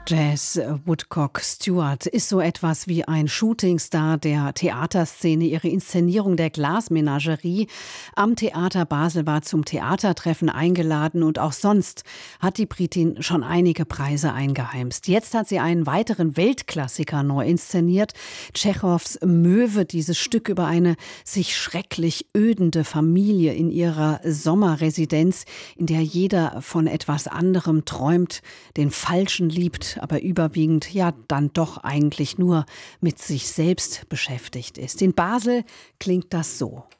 Jazz Woodcock Stewart ist so etwas wie ein Shootingstar der Theaterszene. Ihre Inszenierung der Glasmenagerie am Theater Basel war zum Theatertreffen eingeladen und auch sonst hat die Britin schon einige Preise eingeheimst. Jetzt hat sie einen weiteren Weltklassiker neu inszeniert, Tschechows Möwe, dieses Stück über eine sich schrecklich ödende Familie in ihrer Sommerresidenz, in der jeder von etwas anderem träumt, den Falschen liebt, aber überwiegend ja dann doch eigentlich nur mit sich selbst beschäftigt ist. In Basel klingt das so.